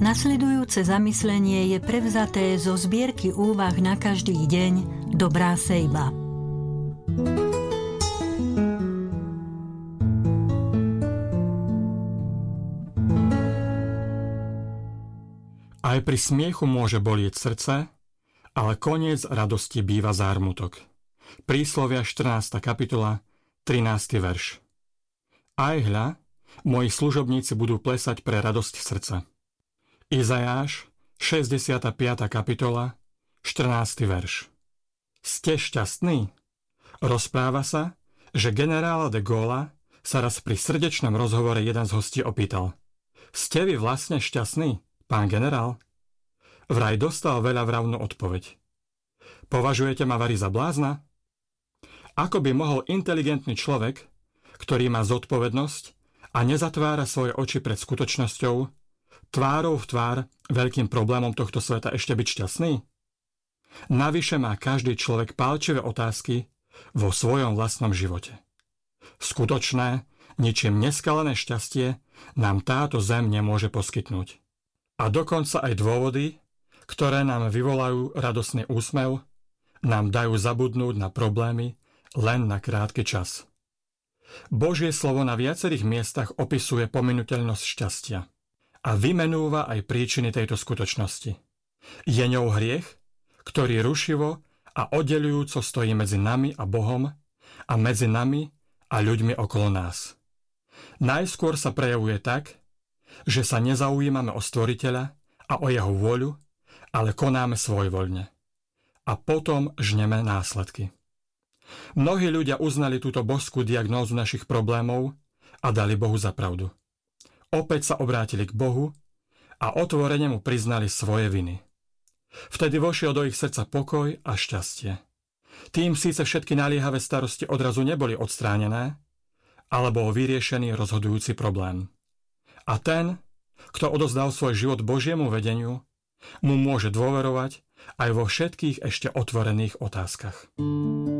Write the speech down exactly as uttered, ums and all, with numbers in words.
Nasledujúce zamyslenie je prevzaté zo zbierky úvah na každý deň Dobrá sejba. Aj pri smiechu môže bolieť srdce, ale koniec radosti býva zármutok. Príslovia štrnásta kapitola, trinásty verš. Aj hľa, moji služobníci budú plesať pre radosť srdca. Izajáš, šesťdesiata piata kapitola, štrnásty verš. Ste šťastní? Rozpráva sa, že generála de Gaulla sa raz pri srdečnom rozhovore jeden z hostí opýtal: Ste vy vlastne šťastní, pán generál? Vraj dostal veľa vravnú odpoveď. Považujete ma vari za blázna? Ako by mohol inteligentný človek, ktorý má zodpovednosť a nezatvára svoje oči pred skutočnosťou, tvárou v tvár veľkým problémom tohto sveta ešte byť šťastný? Navyše má každý človek pálčivé otázky vo svojom vlastnom živote. Skutočné, ničím neskalené šťastie nám táto zem nemôže poskytnúť. A dokonca aj dôvody, ktoré nám vyvolajú radosný úsmev, nám dajú zabudnúť na problémy len na krátky čas. Božie slovo na viacerých miestach opisuje pominuteľnosť šťastia a vymenúva aj príčiny tejto skutočnosti. Je ňou hriech, ktorý rušivo a oddeľujúco stojí medzi nami a Bohom a medzi nami a ľuďmi okolo nás. Najskôr sa prejavuje tak, že sa nezaujímame o Stvoriteľa a o jeho vôľu, ale konáme svojvoľne. A potom žneme následky. Mnohí ľudia uznali túto božskú diagnózu našich problémov a dali Bohu za pravdu. Opäť sa obrátili k Bohu a otvorene mu priznali svoje viny. Vtedy vošiel do ich srdca pokoj a šťastie. Tým síce všetky naliehavé starosti odrazu neboli odstránené, ale bol vyriešený rozhodujúci problém. A ten, kto odozdal svoj život Božiemu vedeniu, mu môže dôverovať aj vo všetkých ešte otvorených otázkach.